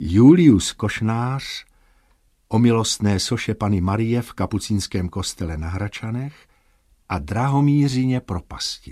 Julius Košnář o milostné soše Panny Marie v kapucínském kostele na Hračanech a Drahomířině propasti.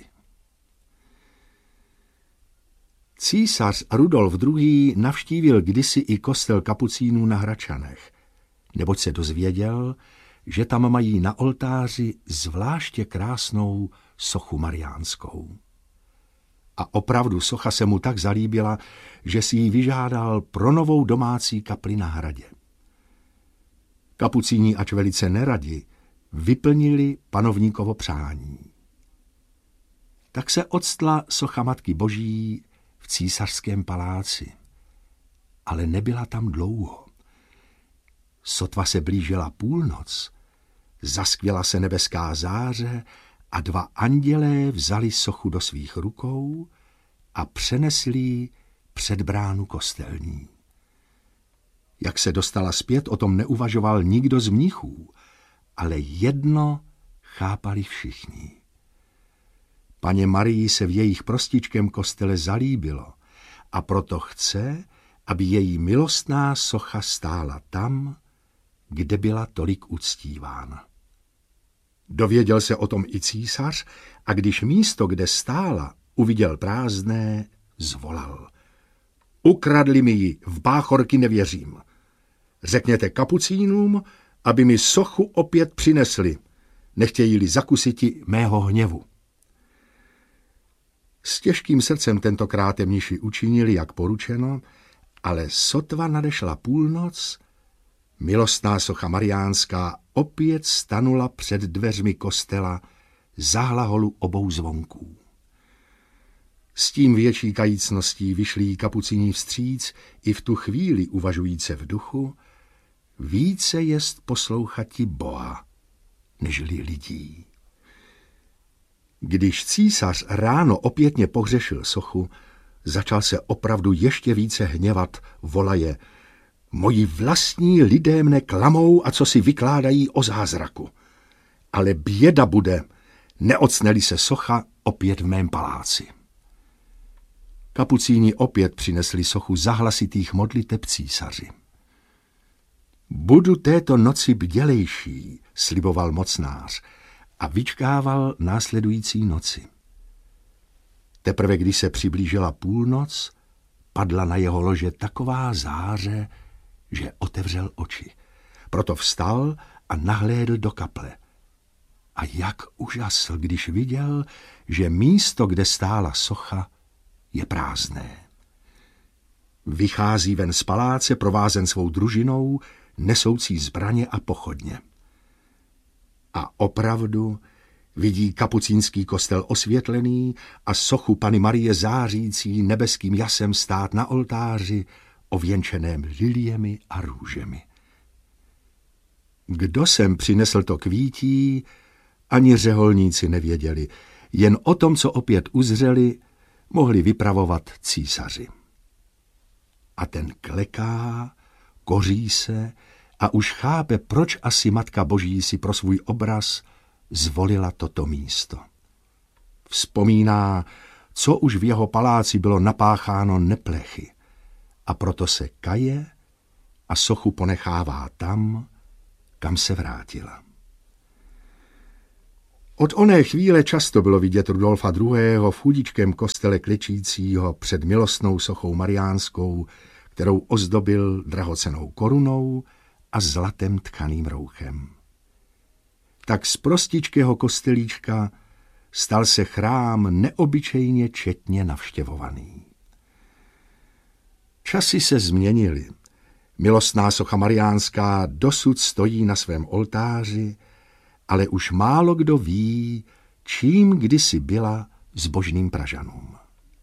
Císař Rudolf II. Navštívil kdysi i kostel kapucínů na Hračanech, neboť se dozvěděl, že tam mají na oltáři zvláště krásnou sochu mariánskou. A opravdu socha se mu tak zalíbila, že si ji vyžádal pro novou domácí kapli na hradě. Kapucíni, ač velice neradi, vyplnili panovníkovo přání. Tak se octla socha Matky Boží v císařském paláci, ale nebyla tam dlouho. Sotva se blížila půlnoc, zaskvěla se nebeská záře a dva andělé vzali sochu do svých rukou a přenesli ji před bránu kostelní. Jak se dostala zpět, o tom neuvažoval nikdo z mnichů, ale jedno chápali všichni. Panně Marii se v jejich prostičkém kostele zalíbilo a proto chce, aby její milostná socha stála tam, kde byla tolik uctívána. Dověděl se o tom i císař a když místo, kde stála, uviděl prázdné, zvolal. Ukradli mi ji, v báchorky nevěřím. Řekněte kapucínům, aby mi sochu opět přinesli, nechtějí-li zakusiti mého hněvu. S těžkým srdcem tentokrát mniši učinili, jak poručeno, ale sotva nadešla půlnoc, milostná socha mariánská opět stanula před dveřmi kostela za hlaholu obou zvonků. S tím větší kajícností vyšli kapucíni vstříc i v tu chvíli uvažujíce v duchu, více jest poslouchati Boha, nežli lidí. Když císař ráno opětně pohřešil sochu, začal se opravdu ještě více hněvat, volaje: Moji vlastní lidé mne klamou a co si vykládají o zázraku. Ale běda bude, neocne-li se socha opět v mém paláci. Kapucíni opět přinesli sochu za hlasitých modliteb císaři. Budu této noci bdělejší, sliboval mocnář a vyčkával následující noci. Teprve když se přiblížila půlnoc, padla na jeho lože taková záře, že otevřel oči. Proto vstal a nahlédl do kaple. A jak užasl, když viděl, že místo, kde stála socha, je prázdné. Vychází ven z paláce provázen svou družinou, nesoucí zbraně a pochodně. A opravdu vidí kapucínský kostel osvětlený a sochu Panny Marie zářící nebeským jasem stát na oltáři, ověnčeném liliemi a růžemi. Kdo sem přinesl to kvítí, ani řeholníci nevěděli, jen o tom, co opět uzřeli, mohli vypravovat císaři. A ten kleká, koří se a už chápe, proč asi Matka Boží si pro svůj obraz zvolila toto místo. Vzpomíná, co už v jeho paláci bylo napácháno neplechy, a proto se kaje a sochu ponechává tam, kam se vrátila. Od oné chvíle často bylo vidět Rudolfa II. V chudičkém kostele klečícího před milostnou sochou mariánskou, kterou ozdobil drahocennou korunou a zlatým tkaným rouchem. Tak z prostičkého kostelíčka stal se chrám neobyčejně četně navštěvovaný. Časy se změnily. Milostná socha mariánská dosud stojí na svém oltáři, ale už málo kdo ví, čím kdysi byla zbožným Pražanům.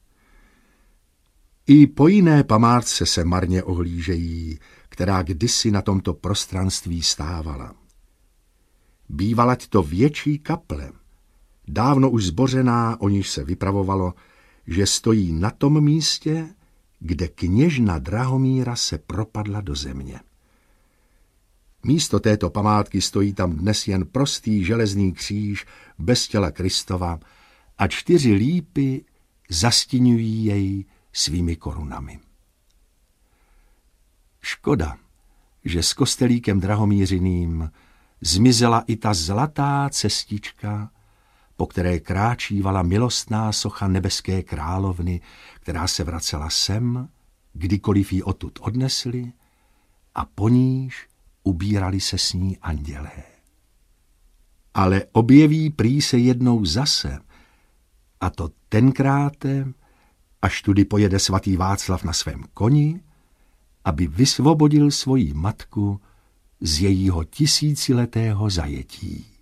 I po jiné památce se marně ohlížejí, která kdysi na tomto prostranství stávala. Bývalať to větší kaple, dávno už zbořená, o níž se vypravovalo, že stojí na tom místě, kde kněžna Drahomíra se propadla do země. Místo této památky stojí tam dnes jen prostý železný kříž bez těla Kristova a 4 lípy zastiňují jej svými korunami. Škoda, že s kostelíkem Drahomířiným zmizela i ta zlatá cestička, po které kráčívala milostná socha nebeské královny, která se vracela sem, kdykoliv ji odtud odnesli, a po níž ubírali se s ní andělé. Ale objeví prý se jednou zase, a to tenkráte, až tudy pojede svatý Václav na svém koni, aby vysvobodil svoji matku z jejího tisíciletého zajetí.